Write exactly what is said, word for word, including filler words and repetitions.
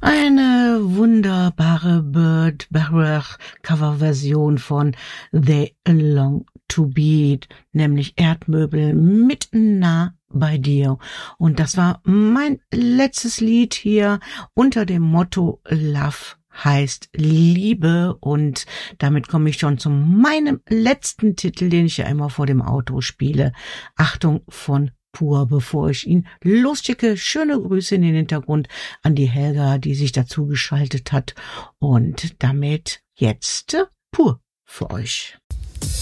Eine wunderbare Burt Bacharach Coverversion von They Long to Beat, nämlich Erdmöbel mit Nah bei dir. Und das war mein letztes Lied hier unter dem Motto Love heißt Liebe, und damit komme ich schon zu meinem letzten Titel, den ich ja immer vor dem Auto spiele. Achtung, von Pur, bevor ich ihn losschicke. Schöne Grüße in den Hintergrund an die Helga, die sich dazu geschaltet hat, und damit jetzt Pur für euch.